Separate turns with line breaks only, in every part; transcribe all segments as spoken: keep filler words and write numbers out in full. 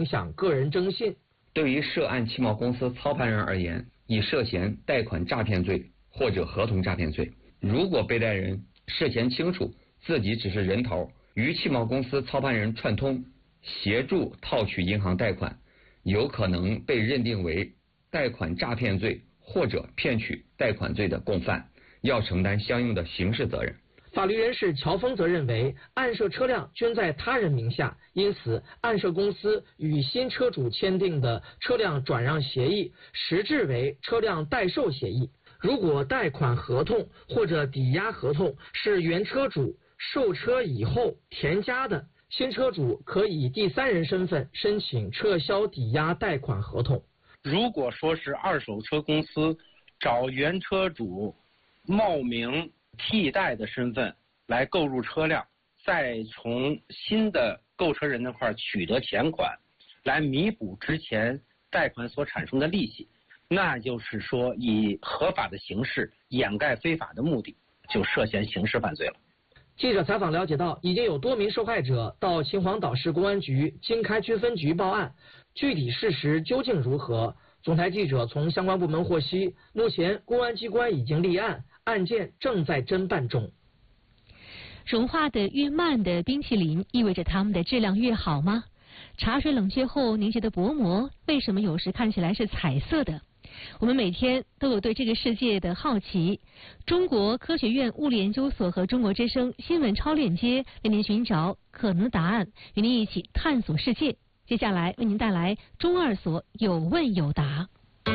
影响个人征信。
对于涉案汽贸公司操盘人而言，已涉嫌贷款诈骗罪或者合同诈骗罪。如果被贷人事前清楚自己只是人头，与汽贸公司操盘人串通，协助套取银行贷款，有可能被认定为贷款诈骗罪或者骗取贷款罪的共犯，要承担相应的刑事责任。
法律人士乔峰则认为，案涉车辆均在他人名下，因此案涉公司与新车主签订的车辆转让协议实质为车辆代售协议。如果贷款合同或者抵押合同是原车主售车以后填加的，新车主可以第三人身份申请撤销抵押贷款合同。
如果说是二手车公司找原车主冒名替代的身份来购入车辆，再从新的购车人那块取得钱款，来弥补之前贷款所产生的利息，那就是说以合法的形式掩盖非法的目的，就涉嫌刑事犯罪了。
记者采访了解到，已经有多名受害者到秦皇岛市公安局经开区分局报案，具体事实究竟如何？总台记者从相关部门获悉，目前公安机关已经立案，案件正在侦办中。
融化的越慢的冰淇淋意味着它们的质量越好吗？茶水冷却后凝结的薄膜为什么有时看起来是彩色的？我们每天都有对这个世界的好奇。中国科学院物理研究所和中国之声新闻超链接为您寻找可能答案，与您一起探索世界。接下来为您带来中二所有问有答。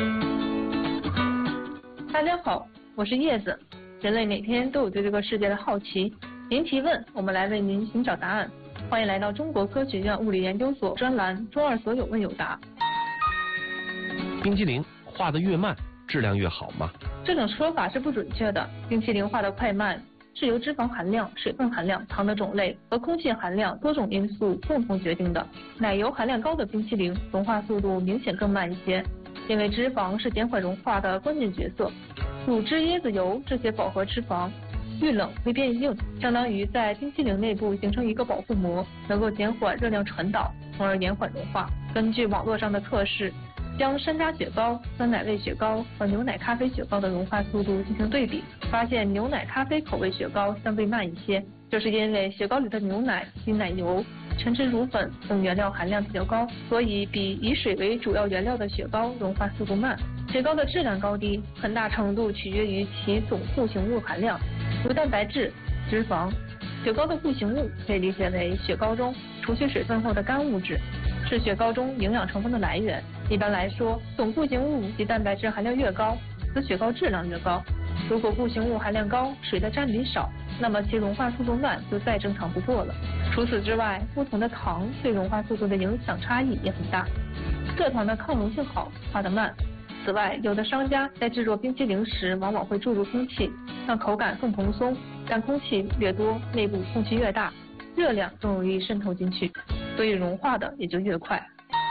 大家好，我是叶子。人类每天都有对这个世界的好奇，您提问，我们来为您寻找答案。欢迎来到中国科学院物理研究所专栏中二所有问有答。
冰激凌化得越慢，质量越好吗？
这种说法是不准确的。冰淇淋化得快慢是由脂肪含量、水分含量、糖的种类和空气含量多种因素共同决定的。奶油含量高的冰淇淋融化速度明显更慢一些，因为脂肪是减缓融化的关键角色。乳脂、椰子油这些饱和脂肪遇冷会变硬，相当于在冰淇淋内部形成一个保护膜，能够减缓热量传导，从而延缓融化。根据网络上的测试，将山楂雪糕、酸奶味雪糕和牛奶咖啡雪糕的融化速度进行对比，发现牛奶咖啡口味雪糕相对慢一些，这是因为雪糕里的牛奶及奶油、全脂乳粉等原料含量比较高，所以比以水为主要原料的雪糕融化速度慢。雪糕的质量高低很大程度取决于其总固形物含量，如蛋白质、脂肪。雪糕的固形物可以理解为雪糕中除去水分后的干物质，是雪糕中营养成分的来源。一般来说，总固形物及蛋白质含量越高，此雪糕质量越高。如果固形物含量高，水的占比少，那么其融化速度慢就再正常不过了。除此之外，不同的糖对融化速度的影响差异也很大。蔗糖的抗溶性好，化得慢。此外，有的商家在制作冰淇淋时往往会注入空气，让口感更蓬松，但空气越多，内部空气越大，热量更容易渗透进去，所以融化的也就越快。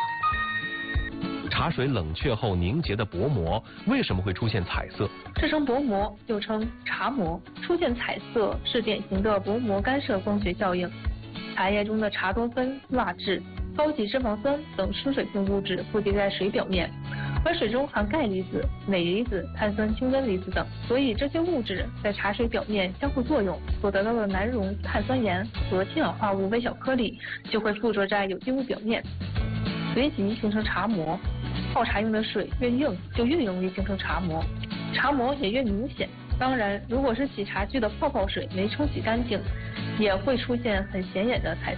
茶水冷却后凝结的薄膜为什么会出现彩色？
这层薄膜又称茶膜，出现彩色是典型的薄膜干涉光学效应。茶叶中的茶多酚、蜡质、高级脂肪酸等疏水性物质附着在水表面，而水中含钙离子、镁离子、碳酸氢根离子等，所以这些物质在茶水表面相互作用，所得到的难溶碳酸盐和氢氧化物微小颗粒就会附着在有机物表面，随即形成茶膜。泡茶用的水越硬，就越容易形成茶膜，茶膜也越明显。当然，如果是洗茶具的泡泡水没冲洗干净，也会出现很显眼的彩色。